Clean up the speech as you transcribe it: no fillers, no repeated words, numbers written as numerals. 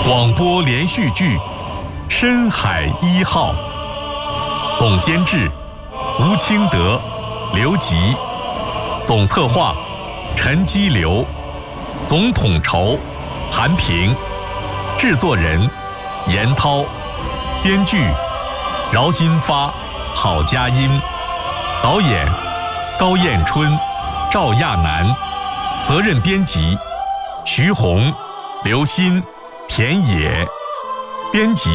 广播连续剧《深海一号》，总监制吴清德、刘吉，总策划陈基流，总统筹韩平，制作人严涛，编剧饶金发、郝佳音，导演高彦春、赵亚楠，责任编辑徐红、刘鑫、田野，编辑